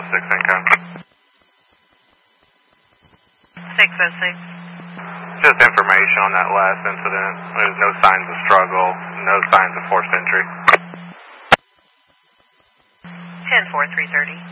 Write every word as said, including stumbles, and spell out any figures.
Six income. six oh six. Just information on that last incident. There's no signs of struggle, no signs of forced entry. ten four, three thirty.